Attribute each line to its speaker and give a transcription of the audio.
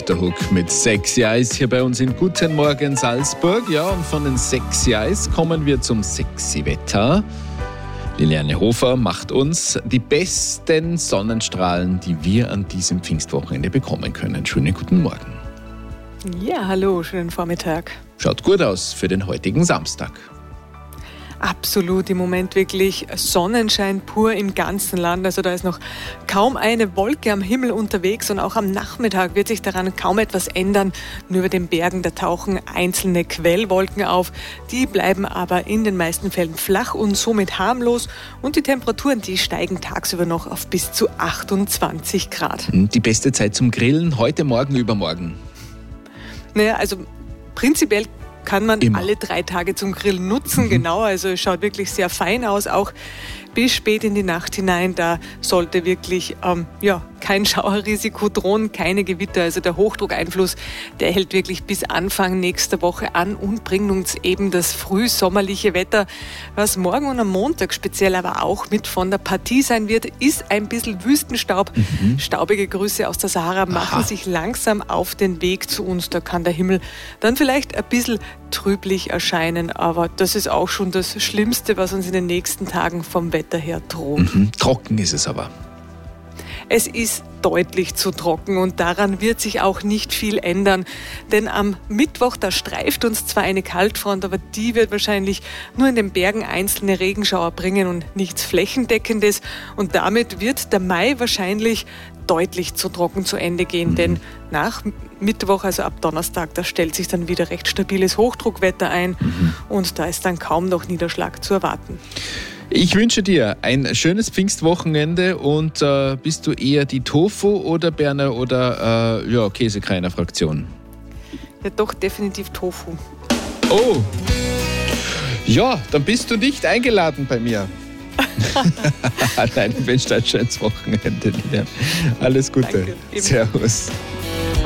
Speaker 1: Dr. Hook mit Sexy Eyes hier bei uns in Guten Morgen Salzburg. Ja, und von den Sexy Eyes kommen wir zum Sexy Wetter. Liliane Hofer macht uns die besten Sonnenstrahlen, die wir an diesem Pfingstwochenende bekommen können. Schönen guten Morgen.
Speaker 2: Ja, hallo, schönen Vormittag.
Speaker 1: Schaut gut aus für den heutigen Samstag.
Speaker 2: Absolut, im Moment wirklich Sonnenschein pur im ganzen Land. Also da ist noch kaum eine Wolke am Himmel unterwegs und auch am Nachmittag wird sich daran kaum etwas ändern. Nur über den Bergen, da tauchen einzelne Quellwolken auf. Die bleiben aber in den meisten Fällen flach und somit harmlos. Und die Temperaturen, die steigen tagsüber noch auf bis zu 28 Grad.
Speaker 1: Die beste Zeit zum Grillen, heute, morgen, übermorgen?
Speaker 2: Naja, also prinzipiell kann man
Speaker 1: immer
Speaker 2: alle 3 Tage zum Grillen nutzen, genau, also es schaut wirklich sehr fein aus, auch bis spät in die Nacht hinein, da sollte wirklich kein Schauerrisiko drohen, keine Gewitter, also der Hochdruckeinfluss, der hält wirklich bis Anfang nächster Woche an und bringt uns eben das frühsommerliche Wetter, was morgen und am Montag speziell aber auch mit von der Partie sein wird, ist ein bisschen Wüstenstaub. Staubige Grüße aus der Sahara machen sich langsam auf den Weg zu uns, da kann der Himmel dann vielleicht ein bisschen trüblich erscheinen, aber das ist auch schon das Schlimmste, was uns in den nächsten Tagen vom Wetter her droht.
Speaker 1: Trocken ist es aber.
Speaker 2: Es ist deutlich zu trocken und daran wird sich auch nicht viel ändern. Denn am Mittwoch, da streift uns zwar eine Kaltfront, aber die wird wahrscheinlich nur in den Bergen einzelne Regenschauer bringen und nichts Flächendeckendes. Und damit wird der Mai wahrscheinlich deutlich zu trocken zu Ende gehen. Denn nach Mittwoch, also ab Donnerstag, da stellt sich dann wieder recht stabiles Hochdruckwetter ein und da ist dann kaum noch Niederschlag zu erwarten.
Speaker 1: Ich wünsche dir ein schönes Pfingstwochenende und bist du eher die Tofu- oder Berner- oder Käsekreiner-Fraktion?
Speaker 2: Ja, doch, definitiv Tofu.
Speaker 1: Oh, ja, dann bist du nicht eingeladen bei mir. Nein, ich wünsche dir ein schönes Wochenende. Alles Gute.
Speaker 2: Danke.
Speaker 1: Servus.